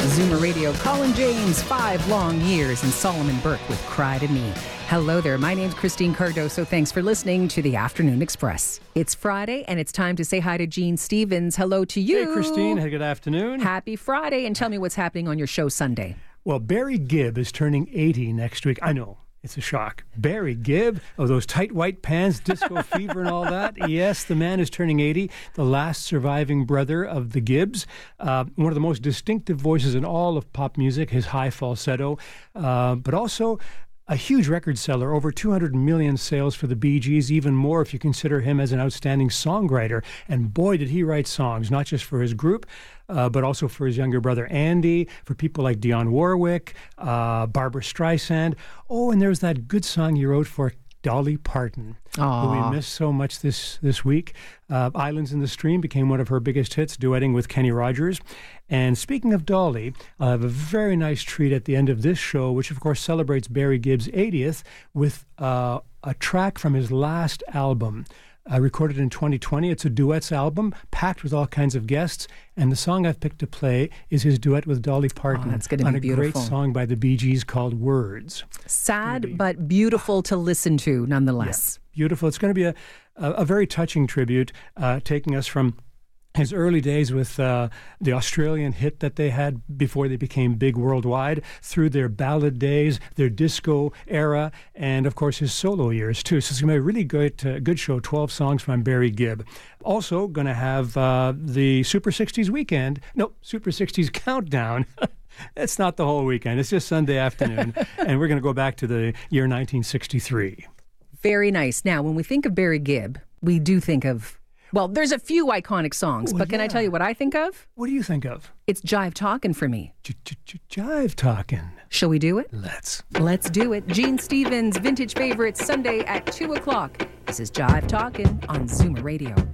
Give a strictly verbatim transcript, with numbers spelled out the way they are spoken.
Zoomer Radio, Colin James, Five Long Years, and Solomon Burke with Cry to Me. Hello there, my name's Christine Cardoso. Thanks for listening to the Afternoon Express. It's Friday, and it's time to say hi to Gene Stevens. Hello to you. Hey, Christine. Hey, good afternoon. Happy Friday, and tell me what's happening on your show Sunday. Well, Barry Gibb is turning eighty next week. I know. It's a shock. Barry Gibb, oh, those tight white pants, disco fever and all that. Yes, the man is turning eighty, the last surviving brother of the Gibbs. Uh, one of the most distinctive voices in all of pop music, his high falsetto, uh, but also a huge record seller, over two hundred million sales for the Bee Gees, even more if you consider him as an outstanding songwriter. And boy, did he write songs, not just for his group, uh, but also for his younger brother Andy, for people like Dionne Warwick, uh, Barbra Streisand. Oh, and there's that good song he wrote for Dolly Parton, Aww. who we missed so much this, this week. Uh, Islands in the Stream became one of her biggest hits, duetting with Kenny Rogers. And speaking of Dolly, I'll have a very nice treat at the end of this show, which of course celebrates Barry Gibb's eightieth, with uh, a track from his last album. I recorded in twenty twenty. It's a duets album, packed with all kinds of guests. And the song I've picked to play is his duet with Dolly Parton oh, that's gonna on be a beautiful. great song by the Bee Gees called Words. Sad, be, but beautiful to listen to, nonetheless. Yeah, beautiful. It's going to be a, a, a very touching tribute, uh, taking us from his early days with uh, the Australian hit that they had before they became big worldwide, through their ballad days, their disco era, and of course his solo years too. So it's going to be a really good, uh, good show, twelve songs from Barry Gibb. Also going to have uh, the Super sixties weekend, no, Super sixties countdown. It's not the whole weekend, it's just Sunday afternoon, and we're going to go back to the year nineteen sixty-three. Very nice. Now, when we think of Barry Gibb, we do think of, well, there's a few iconic songs, well, but can yeah. I tell you what I think of? What do you think of? It's Jive Talkin' for me. Jive Talkin'. Shall we do it? Let's. Let's do it. Gene Stevens, Vintage Favorites, Sunday at two o'clock. This is Jive Talkin' on Zoomer Radio.